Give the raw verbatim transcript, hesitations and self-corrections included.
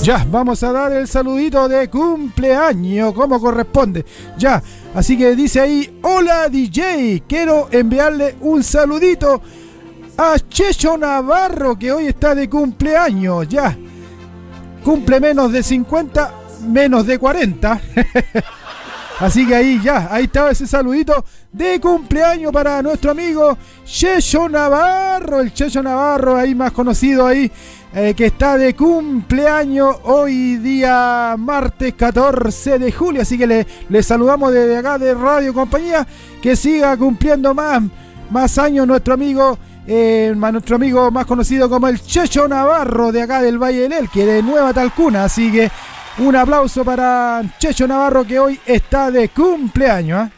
Ya, vamos a dar el saludito de cumpleaños como corresponde. Ya, así que dice ahí, hola D J, quiero enviarle un saludito a Checho Navarro, que hoy está de cumpleaños. Ya, cumple menos de cincuenta, menos de cuarenta. Así que ahí ya, ahí estaba ese saludito de cumpleaños para nuestro amigo Checho Navarro, el Checho Navarro, ahí más conocido ahí, eh, que está de cumpleaños hoy día martes catorce de julio. Así que le, le saludamos desde acá de Radio Compañía, que siga cumpliendo más, más años nuestro amigo, eh, nuestro amigo más conocido como el Checho Navarro de acá del Valle del Elqui, de Nueva Talcuna. Así que un aplauso para Checho Navarro, que hoy está de cumpleaños, ¿eh?